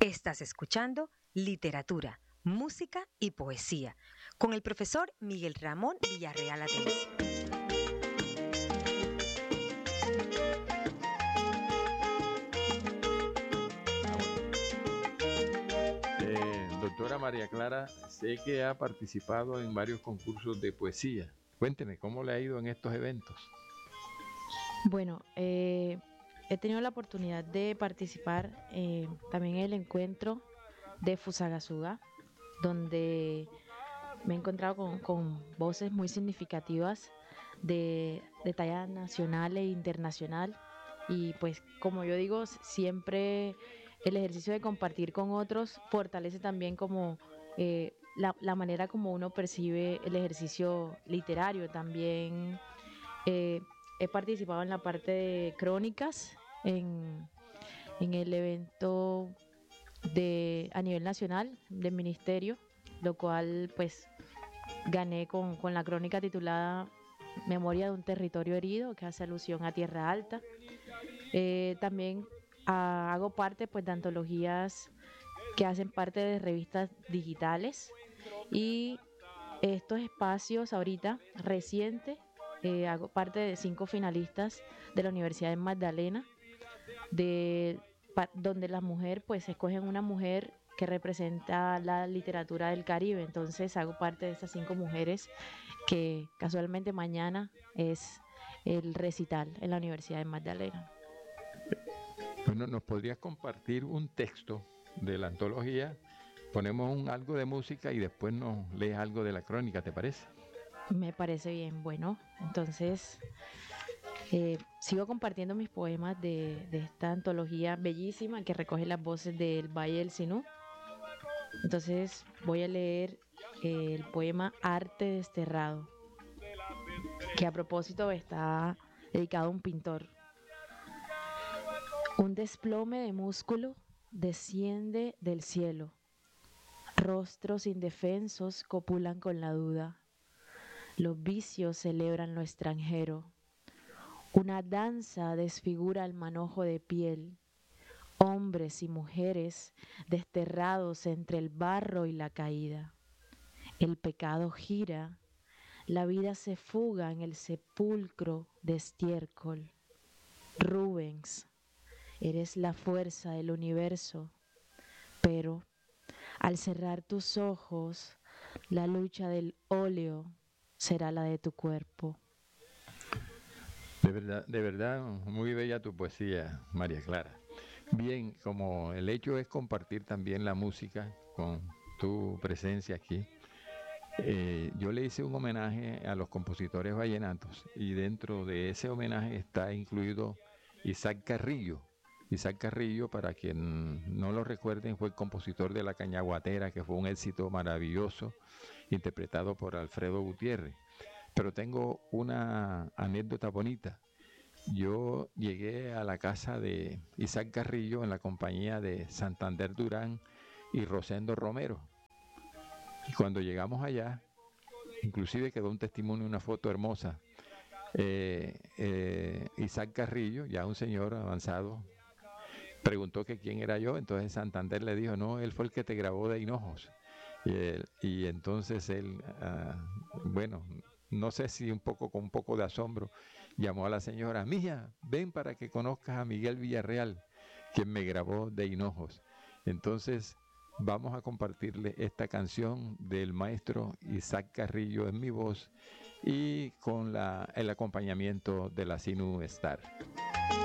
Estás escuchando Literatura, Música y Poesía con el profesor Miguel Ramón Villarreal Atencio. Doctora María Clara, sé que ha participado en varios concursos de poesía. Cuénteme, ¿cómo le ha ido en estos eventos? Bueno, he tenido la oportunidad de participar también en el encuentro de Fusagasugá, donde me he encontrado con voces muy significativas de talla nacional e internacional. Y pues como yo digo, siempre el ejercicio de compartir con otros fortalece también como la manera como uno percibe el ejercicio literario. También eh, he participado en la parte de crónicas en el evento a nivel nacional del ministerio, lo cual pues gané con la crónica titulada Memoria de un territorio herido, que hace alusión a Tierra Alta. También hago parte pues de antologías que hacen parte de revistas digitales, y estos espacios ahorita reciente hago parte de 5 finalistas de la Universidad de Magdalena, donde la mujer pues escogen una mujer que representa la literatura del Caribe. Entonces hago parte de esas 5 mujeres, que casualmente mañana es el recital en la Universidad de Magdalena. Bueno, ¿nos podrías compartir un texto de la antología? Ponemos algo de música y después nos lees algo de la crónica, ¿te parece? Me parece bien. Bueno, entonces sigo compartiendo mis poemas de esta antología bellísima que recoge las voces del Valle del Sinú. Entonces voy a leer el poema Arte Desterrado, que a propósito está dedicado a un pintor. Un desplome de músculo desciende del cielo. Rostros indefensos copulan con la duda. Los vicios celebran lo extranjero. Una danza desfigura el manojo de piel. Hombres y mujeres desterrados entre el barro y la caída. El pecado gira, la vida se fuga en el sepulcro de estiércol. Rubens, eres la fuerza del universo, pero al cerrar tus ojos, la lucha del óleo será la de tu cuerpo. De verdad, muy bella tu poesía, María Clara. Bien, como el hecho es compartir también la música con tu presencia aquí, yo le hice un homenaje a los compositores vallenatos y dentro de ese homenaje está incluido Isaac Carrillo. Isaac Carrillo, para quien no lo recuerden, fue el compositor de La Cañaguatera, que fue un éxito maravilloso, interpretado por Alfredo Gutiérrez. Pero tengo una anécdota bonita. Yo llegué a la casa de Isaac Carrillo en la compañía de Santander Durán y Rosendo Romero. Y cuando llegamos allá, inclusive quedó un testimonio, una foto hermosa. Isaac Carrillo, ya un señor avanzado, preguntó que quién era yo. Entonces Santander le dijo, no, él fue el que te grabó de Hinojos. Y entonces él, bueno, no sé si con un poco de asombro, llamó a la señora, mija, ven para que conozcas a Miguel Villarreal, quien me grabó de Hinojos. Entonces vamos a compartirle esta canción del maestro Isaac Carrillo en mi voz y con el acompañamiento de la Sinu Star.